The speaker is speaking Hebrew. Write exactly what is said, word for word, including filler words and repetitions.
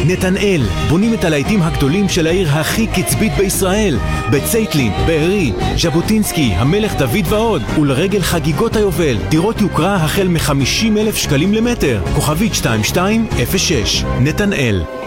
נתנאל, בונים את הלהיטים הגדולים של העיר הכי קצבית בישראל, בצייטלין, בארי, ז'בוטינסקי, המלך דוד ועוד, ולרגל חגיגות היובל, דירות יוקרה החל מ-חמישים אלף שקלים למטר, כוכבית שתיים שתיים אפס שש. נתנאל.